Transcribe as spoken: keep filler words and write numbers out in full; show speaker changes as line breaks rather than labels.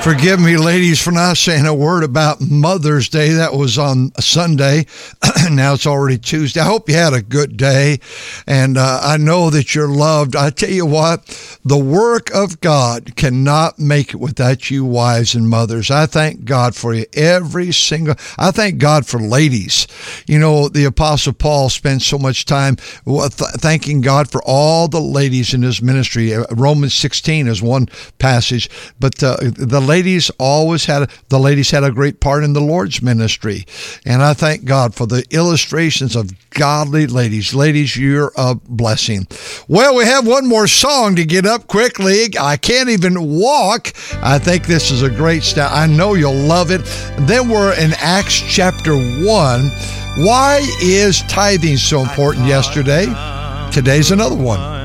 Forgive me, ladies, for not saying a word about Mother's Day. That was on Sunday. Now it's already Tuesday. I hope you had a good day, and uh, I know that you're loved. I tell you what, the work of God cannot make it without you wives and mothers. I thank God for you every single. I thank God for ladies. You know, the Apostle Paul spent so much time th- thanking God for all the ladies in his ministry. Romans sixteen is one passage, but uh, the ladies always had, the ladies had a great part in the Lord's ministry. And I thank God for the illustrations of godly ladies. Ladies, you're a blessing. Well, we have one more song to get up quickly. I can't even walk. I think this is a great start. I know you'll love it. Then we're in Acts chapter one. Why is tithing so important yesterday? Today's another one.